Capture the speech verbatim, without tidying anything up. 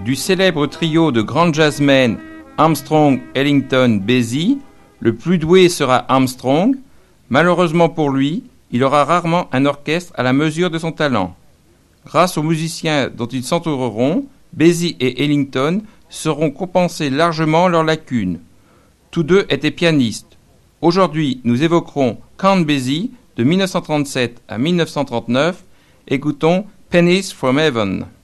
Du célèbre trio de grands jazzmen Armstrong, Ellington, Basie, le plus doué sera Armstrong. Malheureusement pour lui, il aura rarement un orchestre à la mesure de son talent. Grâce aux musiciens dont ils s'entoureront, Basie et Ellington sauront compenser largement leurs lacunes. Tous deux étaient pianistes. Aujourd'hui, nous évoquerons Count Basie de mille neuf cent trente-sept à mille neuf cent trente-neuf. Écoutons Pennies from Heaven.